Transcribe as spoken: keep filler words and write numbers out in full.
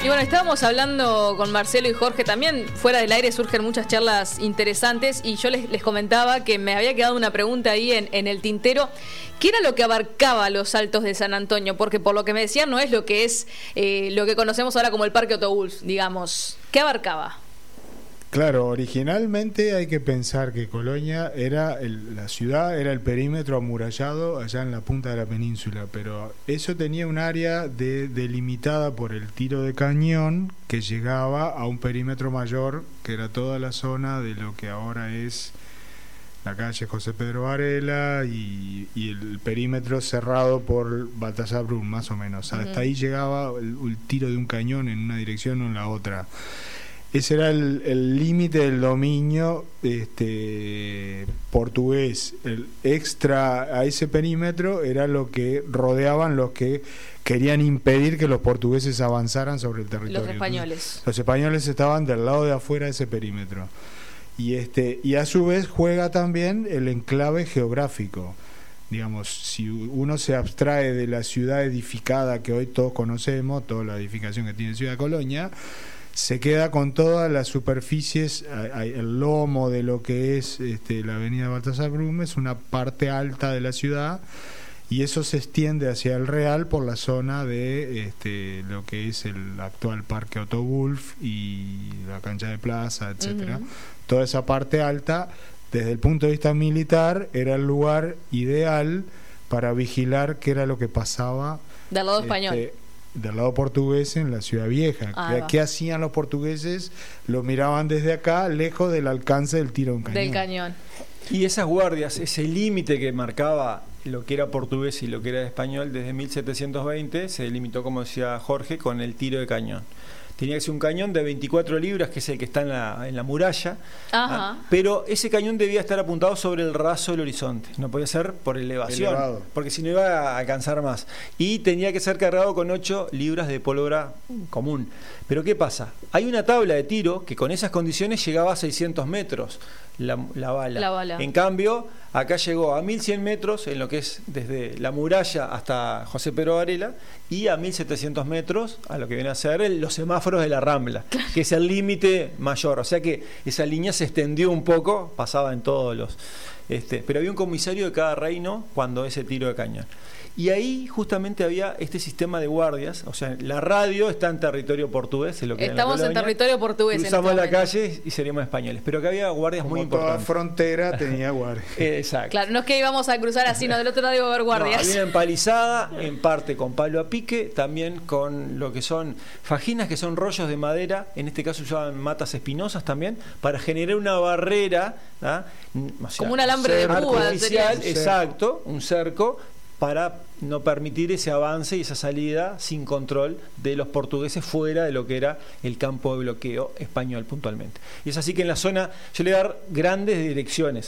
Y bueno, estábamos hablando con Marcelo y Jorge, también fuera del aire surgen muchas charlas interesantes y yo les, les comentaba que me había quedado una pregunta ahí en, en el tintero. ¿Qué era lo que abarcaba los Altos de San Antonio? Porque por lo que me decían no es lo que es eh, lo que conocemos ahora como el Parque Otto Wulff, digamos. ¿Qué abarcaba? Claro, originalmente hay que pensar que Colonia era el, la ciudad, era el perímetro amurallado allá en la punta de la península, pero eso tenía un área de, delimitada por el tiro de cañón que llegaba a un perímetro mayor, que era toda la zona de lo que ahora es la calle José Pedro Varela y, y el perímetro cerrado por Baltasar Brum, más o menos. Uh-huh. Hasta ahí llegaba el, el tiro de un cañón en una dirección o en la otra. Ese era el límite del dominio este, portugués. El extra a ese perímetro era lo que rodeaban los que querían impedir que los portugueses avanzaran sobre el territorio. Los españoles. Entonces, los españoles estaban del lado de afuera de ese perímetro. Y, este, y a su vez juega también el enclave geográfico. Digamos, si uno se abstrae de la ciudad edificada que hoy todos conocemos, toda la edificación que tiene Ciudad Colonia, se queda con todas las superficies, el lomo de lo que es este, la avenida Baltasar Brum, es una parte alta de la ciudad, y eso se extiende hacia el Real por la zona de este, lo que es el actual Parque Otto Wulff y la cancha de plaza, etcétera. Uh-huh. Toda esa parte alta, desde el punto de vista militar, era el lugar ideal para vigilar qué era lo que pasaba del lado este, español, del lado portugués en la Ciudad Vieja. Ah, ¿Qué, ¿Qué hacían los portugueses? Lo miraban desde acá, lejos del alcance del tiro de un cañón. Del cañón. Y esas guardias, ese límite que marcaba lo que era portugués y lo que era español desde mil setecientos veinte, se delimitó, como decía Jorge, con el tiro de cañón. Tenía que ser un cañón de veinticuatro libras, que es el que está en la, en la muralla. Ajá. ¿Ah? Pero ese cañón debía estar apuntado sobre el raso del horizonte. No podía ser por elevación, elevado, porque si no iba a alcanzar más. Y tenía que ser cargado con ocho libras de pólvora común. Pero ¿qué pasa? Hay una tabla de tiro que con esas condiciones llegaba a seiscientos metros la, la bala. La bala. En cambio, acá llegó a mil cien metros, en lo que es desde la muralla hasta José Pedro Varela, y a mil setecientos metros, a lo que viene a ser el, los semáforos de la Rambla, que es el límite mayor. O sea que esa línea se extendió un poco, pasaba en todos los... Este, pero había un comisario de cada reino cuando ese tiro de cañón. Y ahí justamente había este sistema de guardias, o sea, la radio está en territorio portugués, es lo que estamos en, en territorio portugués. Cruzamos en este la momento. calle y seríamos españoles, pero que había guardias como muy importantes. Toda frontera tenía guardias. Exacto. Claro, no es que íbamos a cruzar así, no, del otro lado iba a haber guardias. No, había una empalizada, en parte con palo a pique, también con lo que son fajinas, que son rollos de madera, en este caso usaban matas espinosas también, para generar una barrera, ¿ah? O sea, como un alambre de púa. Artificial, exacto, un cerco, para no permitir ese avance y esa salida sin control de los portugueses fuera de lo que era el campo de bloqueo español puntualmente. Y es así que en la zona, yo le voy a dar grandes direcciones.